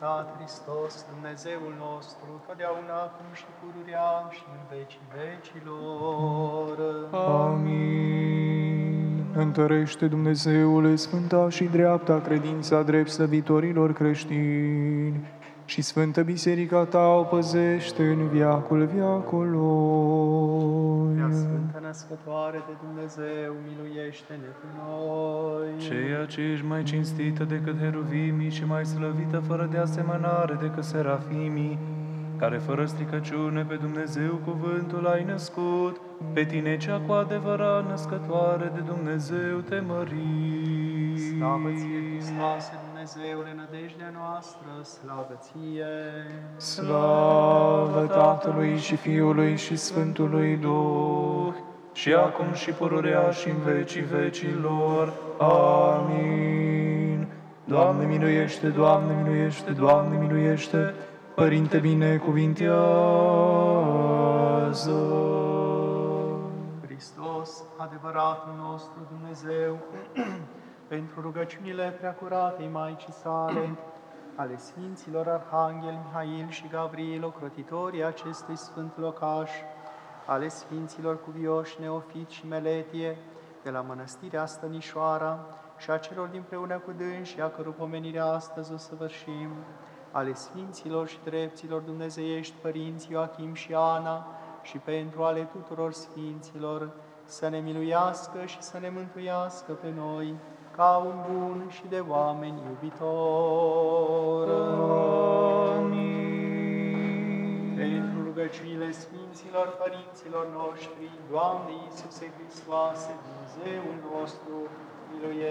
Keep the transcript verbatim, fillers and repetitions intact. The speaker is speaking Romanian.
înălțat Hristos, Dumnezeul nostru, totdeauna, acum și pururea și în vecii vecilor. Amin. Întărește, Dumnezeule, sfânta și dreapta credința drept slăvitorilor creștini și Sfântă Biserica ta o păzește în veacul veacolului. Prea Sfântă Născătoare de Dumnezeu, miluiește-ne pe noi. Ceea ce ești mai cinstită decât heruvimii și mai slăvită fără de asemănare decât serafimii, care fără stricăciune pe Dumnezeu cuvântul ai născut, pe tine cea cu adevărat născătoare de Dumnezeu te mărim. Slavă ție, Hristoase, Dumnezeule, nădejdea noastră, slavă ție. Slavă Tatălui și Fiului și Sfântului Duh, Și acum și pururea și în vecii vecilor. Amin. Doamne miluiește, Doamne miluiește, Doamne miluiește, Părinte binecuvintează. Hristos, adevăratul nostru Dumnezeu, pentru rugăciunile preacuratei Maicii sale, ale Sfinților Arhanghel Mihail și Gabriel, ocrotitorii acestui sfânt locaș, ale Sfinților Cuvioși Neofit și Meletie, de la Mănăstirea Stănișoara, și a celor dinpreună cu dânsi, a căror pomenire astăzi o săvârșim, ale Sfinților și Drepților Dumnezeiești, Părinții Ioachim și Ana, și pentru ale tuturor Sfinților, să ne miluiască și să ne mântuiască pe noi, ca un bun și de oameni iubitor. Amin. Pentru rugăciunile Sfinților Părinților noștri, Doamne Iisuse Hristoase, Dumnezeul nostru, miluiește!